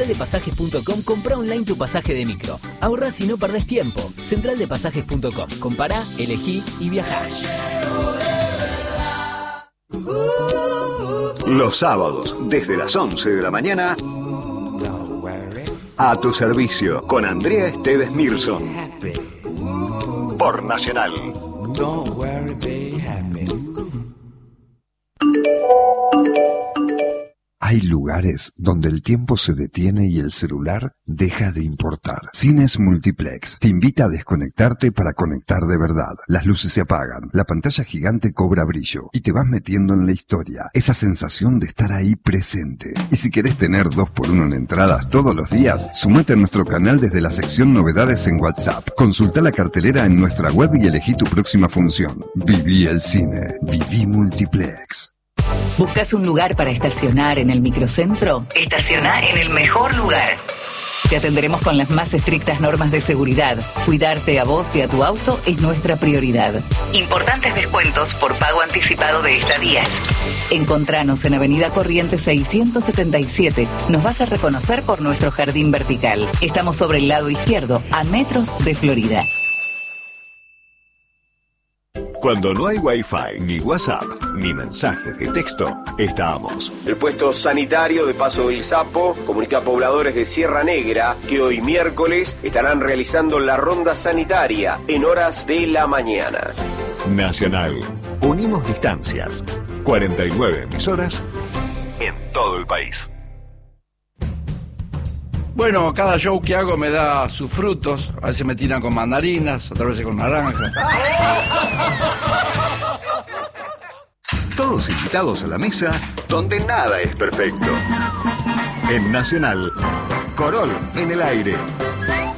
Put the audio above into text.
centraldepasajes.com, compra online tu pasaje de micro. Ahorrás y no perdés tiempo. Centraldepasajes.com. Compará, elegí y viajá. Los sábados, desde las 11 de la mañana, a tu servicio, con Andrea Esteves Mirson. Por Nacional. Hay lugares donde el tiempo se detiene y el celular deja de importar. Cines Multiplex te invita a desconectarte para conectar de verdad. Las luces se apagan, la pantalla gigante cobra brillo y te vas metiendo en la historia. Esa sensación de estar ahí presente. Y si querés tener 2x1 en entradas todos los días, sumate a nuestro canal desde la sección Novedades en WhatsApp. Consulta la cartelera en nuestra web y elegí tu próxima función. Viví el cine. Viví Multiplex. ¿Buscas un lugar para estacionar en el microcentro? Estaciona en el mejor lugar. Te atenderemos con las más estrictas normas de seguridad. Cuidarte a vos y a tu auto es nuestra prioridad. Importantes descuentos por pago anticipado de estadías. Encontranos en Avenida Corrientes 677. Nos vas a reconocer por nuestro jardín vertical. Estamos sobre el lado izquierdo, a metros de Florida. Cuando no hay Wi-Fi, ni WhatsApp, ni mensajes de texto, estamos. El puesto sanitario de Paso del Sapo comunica a pobladores de Sierra Negra que hoy miércoles estarán realizando la ronda sanitaria en horas de la mañana. Nacional. Unimos distancias. 49 emisoras en todo el país. Bueno, cada show que hago me da sus frutos. A veces me tiran con mandarinas, otras veces con naranja. Todos invitados a la mesa donde nada es perfecto. En Nacional, Corol en el aire.